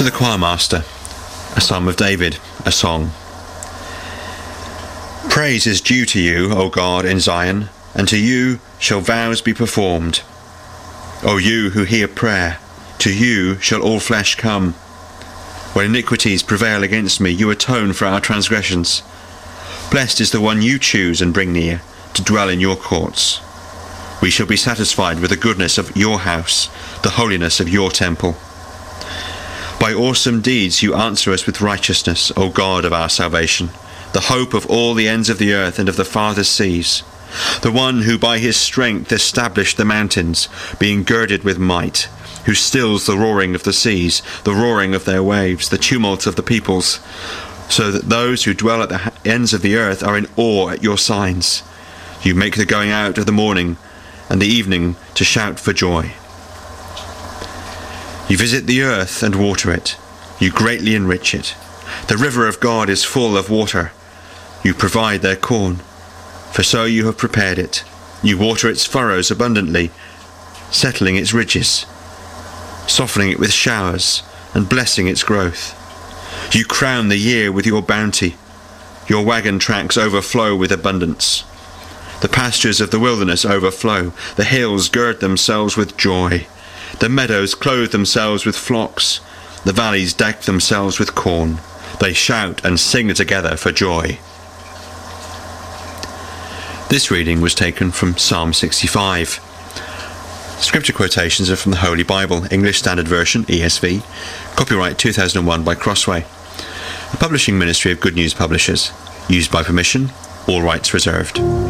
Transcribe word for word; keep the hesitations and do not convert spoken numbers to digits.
To the choir master, a psalm of David, a song. Praise is due to you, O God, in Zion, and to you shall vows be performed. O you who hear prayer, to you shall all flesh come. When iniquities prevail against me, you atone for our transgressions. Blessed is the one you choose and bring near, to dwell in your courts. We shall be satisfied with the goodness of your house, the holiness of your temple. By awesome deeds you answer us with righteousness, O God of our salvation, the hope of all the ends of the earth and of the farthest seas, the one who by his strength established the mountains, being girded with might, who stills the roaring of the seas, the roaring of their waves, the tumult of the peoples, so that those who dwell at the ends of the earth are in awe at your signs. You make the going out of the morning and the evening to shout for joy. You visit the earth and water it. You greatly enrich it. The river of God is full of water. You provide their corn, for so you have prepared it. You water its furrows abundantly, settling its ridges, softening it with showers, and blessing its growth. You crown the year with your bounty. Your wagon tracks overflow with abundance. The pastures of the wilderness overflow. The hills gird themselves with joy. The meadows clothe themselves with flocks. The valleys deck themselves with corn. They shout and sing together for joy. This reading was taken from Psalm sixty-five. Scripture quotations are from the Holy Bible, English Standard Version, E S V, copyright two thousand one by Crossway, the publishing ministry of Good News Publishers, used by permission, all rights reserved.